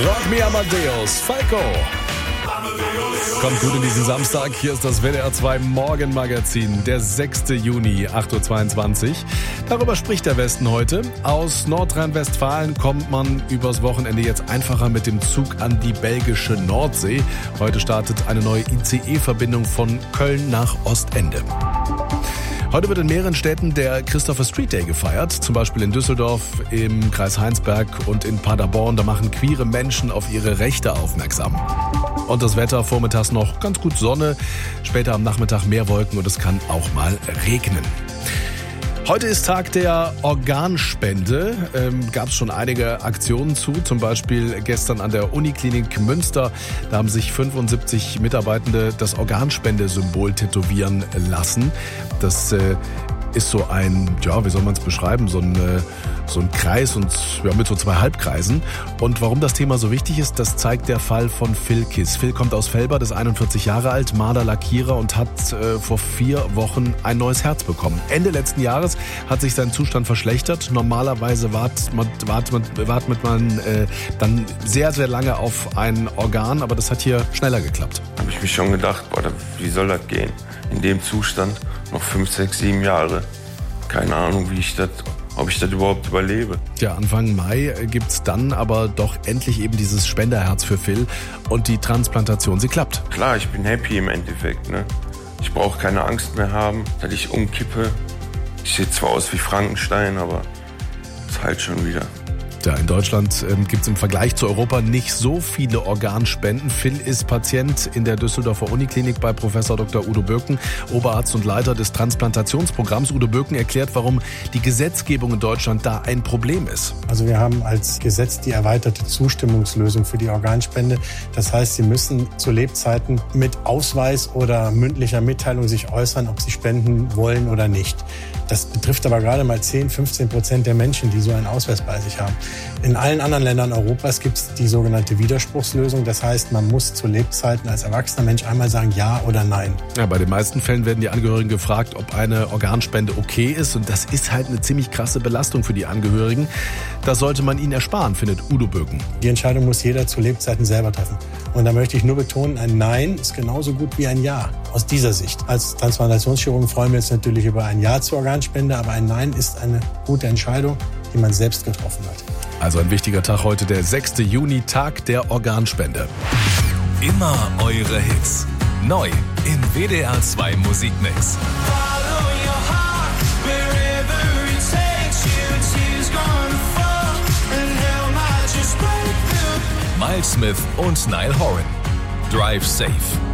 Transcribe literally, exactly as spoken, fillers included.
Rock Me Amadeus, Falco. Kommt gut in diesen Samstag. Hier ist das W D R zwei Morgenmagazin, der sechste Juni, acht Uhr zweiundzwanzig. Darüber spricht der Westen heute. Aus Nordrhein-Westfalen kommt man übers Wochenende jetzt einfacher mit dem Zug an die belgische Nordsee. Heute startet eine neue I C E-Verbindung von Köln nach Ostende. Heute wird in mehreren Städten der Christopher Street Day gefeiert, zum Beispiel in Düsseldorf, im Kreis Heinsberg und in Paderborn. Da machen queere Menschen auf ihre Rechte aufmerksam. Und das Wetter, vormittags noch ganz gut Sonne, später am Nachmittag mehr Wolken und es kann auch mal regnen. Heute ist Tag der Organspende. Ähm, gab es schon einige Aktionen zu, zum Beispiel gestern an der Uniklinik Münster. Da haben sich fünfundsiebzig Mitarbeitende das Organspendesymbol tätowieren lassen. Das äh, ist so ein, ja, wie soll man es beschreiben, so ein, äh, so ein Kreis und ja, mit so zwei Halbkreisen. Und warum das Thema so wichtig ist, das zeigt der Fall von Phil Kiss. Phil kommt aus Velbert, ist einundvierzig Jahre alt, Maler, Lackierer und hat äh, vor vier Wochen ein neues Herz bekommen. Ende letzten Jahres hat sich sein Zustand verschlechtert. Normalerweise wartet man, wartet, wartet man äh, dann sehr, sehr lange auf ein Organ, aber das hat hier schneller geklappt. Habe ich mich schon gedacht, boah, wie soll das gehen? In dem Zustand noch fünf, sechs, sieben Jahre. Keine Ahnung, wie ich das, ob ich das überhaupt überlebe. Ja, Anfang Mai gibt's dann aber doch endlich eben dieses Spenderherz für Phil und die Transplantation, sie klappt. Klar, ich bin happy im Endeffekt, ne? Ich brauche keine Angst mehr haben, dass ich umkippe. Ich sehe zwar aus wie Frankenstein, aber es heilt schon wieder. Ja, in Deutschland ähm, gibt es im Vergleich zu Europa nicht so viele Organspenden. Phil ist Patient in der Düsseldorfer Uniklinik bei Professor Doktor Udo Birken, Oberarzt und Leiter des Transplantationsprogramms. Udo Birken erklärt, warum die Gesetzgebung in Deutschland da ein Problem ist. Also wir haben als Gesetz die erweiterte Zustimmungslösung für die Organspende. Das heißt, Sie müssen zu Lebzeiten mit Ausweis oder mündlicher Mitteilung sich äußern, ob Sie spenden wollen oder nicht. Das betrifft aber gerade mal zehn, fünfzehn Prozent der Menschen, die so einen Ausweis bei sich haben. In allen anderen Ländern Europas gibt es die sogenannte Widerspruchslösung. Das heißt, man muss zu Lebzeiten als erwachsener Mensch einmal sagen Ja oder Nein. Ja, bei den meisten Fällen werden die Angehörigen gefragt, ob eine Organspende okay ist. Und das ist halt eine ziemlich krasse Belastung für die Angehörigen. Das sollte man ihnen ersparen, findet Udo Birken. Die Entscheidung muss jeder zu Lebzeiten selber treffen. Und da möchte ich nur betonen, ein Nein ist genauso gut wie ein Ja. Aus dieser Sicht. Als Transplantationschirurgen freuen wir uns natürlich über ein Ja zur Organspende, aber ein Nein ist eine gute Entscheidung, die man selbst getroffen hat. Also ein wichtiger Tag heute, der sechste Juni, Tag der Organspende. Immer eure Hits. Neu im W D R zwei Musikmix. Miles Smith und Niall Horan. Drive Safe.